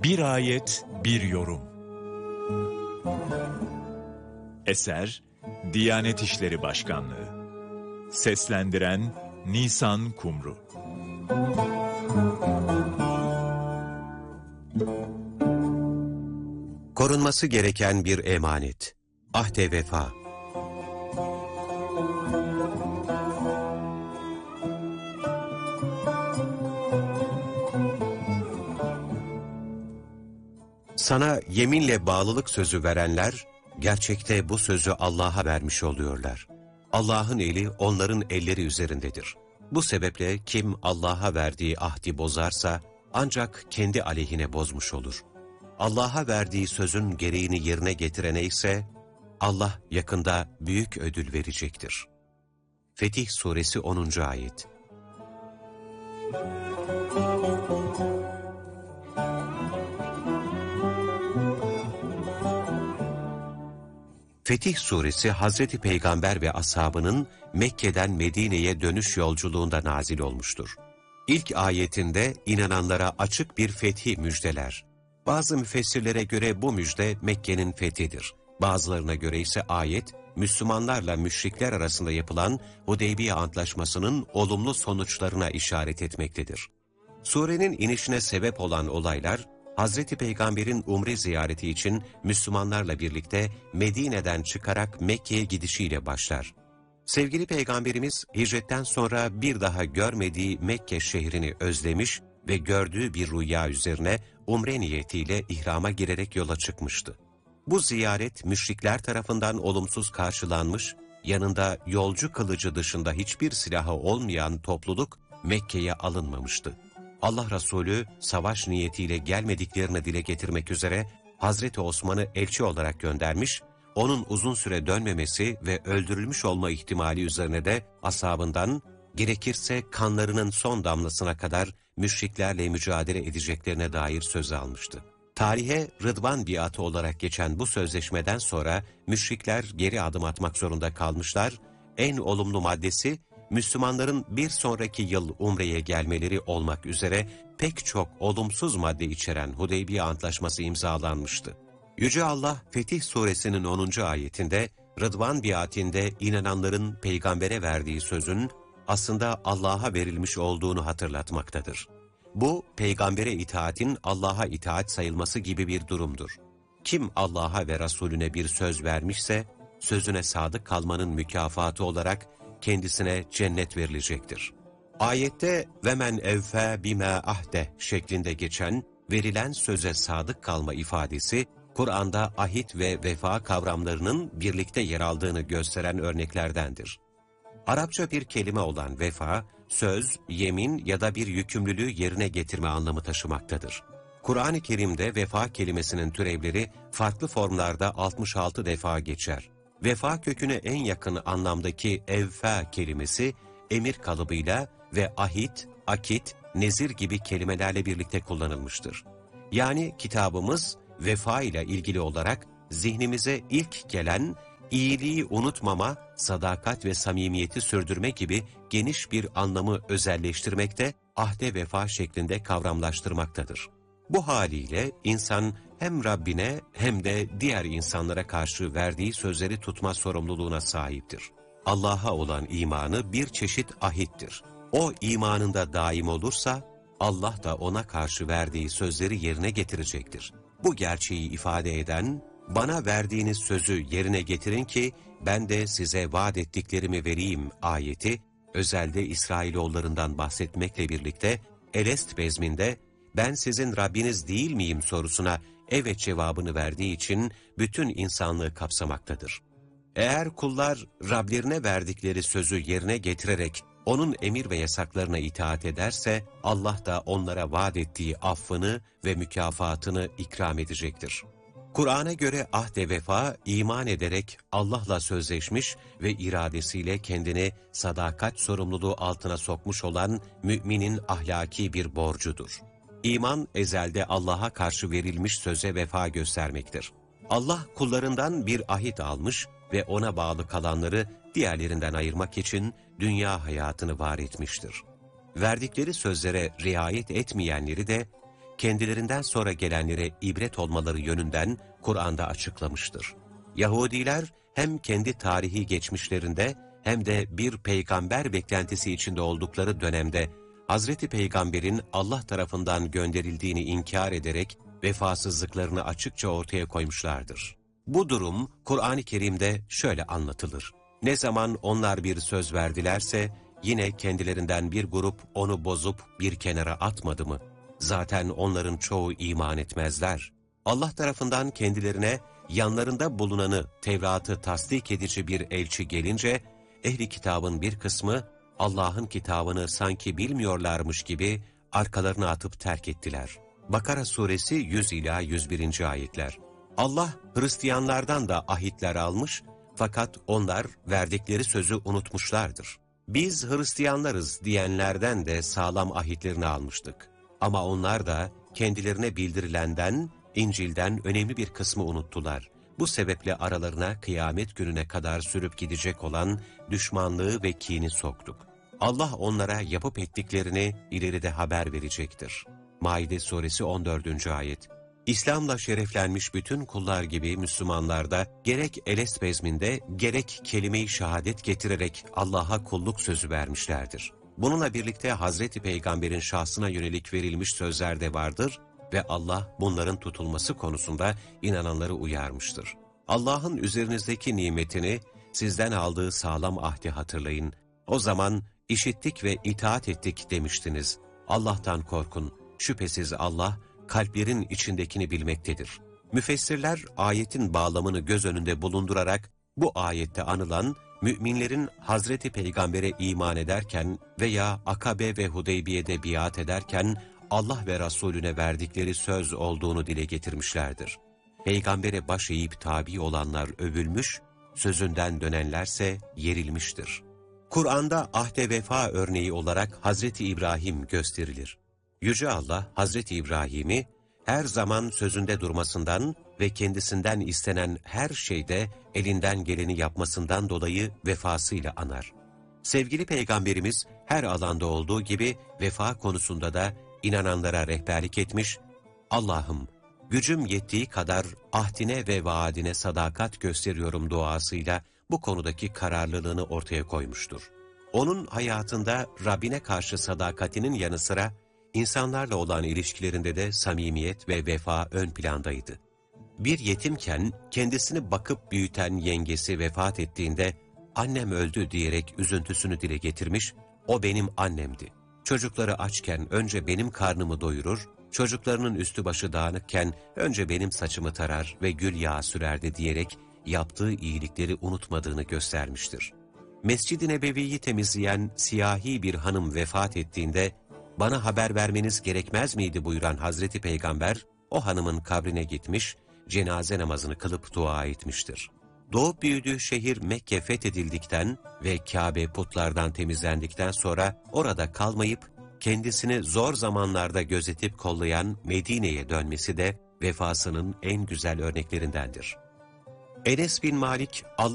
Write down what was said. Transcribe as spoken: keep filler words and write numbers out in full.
Bir ayet, bir yorum. Eser, Diyanet İşleri Başkanlığı. Seslendiren Nisan Kumru. Korunması gereken bir emanet. Ahd-i vefa. Sana yeminle bağlılık sözü verenler, gerçekte bu sözü Allah'a vermiş oluyorlar. Allah'ın eli onların elleri üzerindedir. Bu sebeple kim Allah'a verdiği ahdi bozarsa, ancak kendi aleyhine bozmuş olur. Allah'a verdiği sözün gereğini yerine getirene ise, Allah yakında büyük ödül verecektir. Fetih Suresi onuncu ayet. Fetih Suresi Hazreti Peygamber ve ashabının Mekke'den Medine'ye dönüş yolculuğunda nazil olmuştur. İlk ayetinde inananlara açık bir fethi müjdeler. Bazı müfessirlere göre bu müjde Mekke'nin fethidir. Bazılarına göre ise ayet, Müslümanlarla müşrikler arasında yapılan Hudeybiye Antlaşması'nın olumlu sonuçlarına işaret etmektedir. Surenin inişine sebep olan olaylar, Hazreti Peygamber'in umre ziyareti için Müslümanlarla birlikte Medine'den çıkarak Mekke'ye gidişiyle başlar. Sevgili Peygamberimiz hicretten sonra bir daha görmediği Mekke şehrini özlemiş ve gördüğü bir rüya üzerine umre niyetiyle ihrama girerek yola çıkmıştı. Bu ziyaret müşrikler tarafından olumsuz karşılanmış, yanında yolcu kılıcı dışında hiçbir silahı olmayan topluluk Mekke'ye alınmamıştı. Allah Resulü savaş niyetiyle gelmediklerini dile getirmek üzere Hazreti Osman'ı elçi olarak göndermiş, onun uzun süre dönmemesi ve öldürülmüş olma ihtimali üzerine de ashabından gerekirse kanlarının son damlasına kadar müşriklerle mücadele edeceklerine dair söz almıştı. Tarihe Rıdvan biatı olarak geçen bu sözleşmeden sonra müşrikler geri adım atmak zorunda kalmışlar, en olumlu maddesi Müslümanların bir sonraki yıl umreye gelmeleri olmak üzere pek çok olumsuz madde içeren Hudeybiye Antlaşması imzalanmıştı. Yüce Allah Fetih Suresinin onuncu ayetinde Rıdvan biatinde inananların peygambere verdiği sözün aslında Allah'a verilmiş olduğunu hatırlatmaktadır. Bu, peygambere itaatin Allah'a itaat sayılması gibi bir durumdur. Kim Allah'a ve Resulüne bir söz vermişse, sözüne sadık kalmanın mükafatı olarak kendisine cennet verilecektir. Ayette "Vemen evfe bima ahde" şeklinde geçen verilen söze sadık kalma ifadesi, Kur'an'da ahit ve vefa kavramlarının birlikte yer aldığını gösteren örneklerdendir. Arapça bir kelime olan vefa, söz, yemin ya da bir yükümlülüğü yerine getirme anlamı taşımaktadır. Kur'an-ı Kerim'de vefa kelimesinin türevleri farklı formlarda altmış altı defa geçer. Vefa köküne en yakın anlamdaki evfa kelimesi emir kalıbıyla ve ahit, akit, nezir gibi kelimelerle birlikte kullanılmıştır. Yani kitabımız vefa ile ilgili olarak zihnimize ilk gelen iyiliği unutmama, sadakat ve samimiyeti sürdürme gibi geniş bir anlamı özelleştirmekte, ahde vefa şeklinde kavramlaştırmaktadır. Bu haliyle insan hem Rabbine hem de diğer insanlara karşı verdiği sözleri tutma sorumluluğuna sahiptir. Allah'a olan imanı bir çeşit ahittir. O imanında daim olursa, Allah da ona karşı verdiği sözleri yerine getirecektir. Bu gerçeği ifade eden, "Bana verdiğiniz sözü yerine getirin ki ben de size vaat ettiklerimi vereyim" ayeti, özelde İsrailoğullarından bahsetmekle birlikte Elest bezminde "Ben sizin Rabbiniz değil miyim?" sorusuna evet cevabını verdiği için bütün insanlığı kapsamaktadır. Eğer kullar Rablerine verdikleri sözü yerine getirerek onun emir ve yasaklarına itaat ederse, Allah da onlara vaat ettiği affını ve mükafatını ikram edecektir. Kur'an'a göre ahd-i vefa, iman ederek Allah'la sözleşmiş ve iradesiyle kendini sadakat sorumluluğu altına sokmuş olan müminin ahlaki bir borcudur. İman, ezelde Allah'a karşı verilmiş söze vefa göstermektir. Allah kullarından bir ahit almış ve ona bağlı kalanları diğerlerinden ayırmak için dünya hayatını var etmiştir. Verdikleri sözlere riayet etmeyenleri de kendilerinden sonra gelenlere ibret olmaları yönünden Kur'an'da açıklamıştır. Yahudiler hem kendi tarihi geçmişlerinde hem de bir peygamber beklentisi içinde oldukları dönemde Hazreti Peygamber'in Allah tarafından gönderildiğini inkar ederek vefasızlıklarını açıkça ortaya koymuşlardır. Bu durum Kur'an-ı Kerim'de şöyle anlatılır. Ne zaman onlar bir söz verdilerse yine kendilerinden bir grup onu bozup bir kenara atmadı mı? Zaten onların çoğu iman etmezler. Allah tarafından kendilerine yanlarında bulunanı Tevrat'ı tasdik edici bir elçi gelince ehli kitabın bir kısmı Allah'ın kitabını sanki bilmiyorlarmış gibi arkalarına atıp terk ettiler. Bakara suresi yüz ila yüz birinci ayetler. Allah Hristiyanlardan da ahitler almış fakat onlar verdikleri sözü unutmuşlardır. Biz Hristiyanlarız diyenlerden de sağlam ahitlerini almıştık. Ama onlar da kendilerine bildirilenden, İncil'den önemli bir kısmı unuttular. Bu sebeple aralarına kıyamet gününe kadar sürüp gidecek olan düşmanlığı ve kini soktuk. Allah onlara yapıp ettiklerini ileride haber verecektir. Maide suresi on dördüncü ayet. İslam'la şereflenmiş bütün kullar gibi Müslümanlar da gerek elest bezminde gerek kelime-i şehadet getirerek Allah'a kulluk sözü vermişlerdir. Bununla birlikte Hazreti Peygamber'in şahsına yönelik verilmiş sözler de vardır ve Allah bunların tutulması konusunda inananları uyarmıştır. Allah'ın üzerinizdeki nimetini, sizden aldığı sağlam ahdi hatırlayın. O zaman işittik ve itaat ettik demiştiniz. Allah'tan korkun. Şüphesiz Allah, kalplerin içindekini bilmektedir. Müfessirler ayetin bağlamını göz önünde bulundurarak bu ayette anılan müminlerin Hazreti Peygamber'e iman ederken veya Akabe ve Hudeybiye'de biat ederken Allah ve Resulüne verdikleri söz olduğunu dile getirmişlerdir. Peygamber'e baş eğip tabi olanlar övülmüş, sözünden dönenlerse yerilmiştir. Kur'an'da ahde vefa örneği olarak Hazreti İbrahim gösterilir. Yüce Allah, Hazreti İbrahim'i her zaman sözünde durmasından ve kendisinden istenen her şeyde elinden geleni yapmasından dolayı vefasıyla anar. Sevgili Peygamberimiz her alanda olduğu gibi vefa konusunda da inananlara rehberlik etmiş, Allah'ım gücüm yettiği kadar ahdine ve vaadine sadakat gösteriyorum duasıyla bu konudaki kararlılığını ortaya koymuştur. Onun hayatında Rabbine karşı sadakatinin yanı sıra İnsanlarla olan ilişkilerinde de samimiyet ve vefa ön plandaydı. Bir yetimken kendisini bakıp büyüten yengesi vefat ettiğinde annem öldü diyerek üzüntüsünü dile getirmiş, o benim annemdi. Çocukları açken önce benim karnımı doyurur, çocuklarının üstü başı dağınıkken önce benim saçımı tarar ve gül yağı sürerdi diyerek yaptığı iyilikleri unutmadığını göstermiştir. Mescid-i Nebevi'yi temizleyen siyahi bir hanım vefat ettiğinde bana haber vermeniz gerekmez miydi buyuran Hazreti Peygamber, o hanımın kabrine gitmiş, cenaze namazını kılıp dua etmiştir. Doğup büyüdüğü şehir Mekke fethedildikten ve Kabe putlardan temizlendikten sonra orada kalmayıp, kendisini zor zamanlarda gözetip kollayan Medine'ye dönmesi de vefasının en güzel örneklerindendir. Enes bin Malik, Allah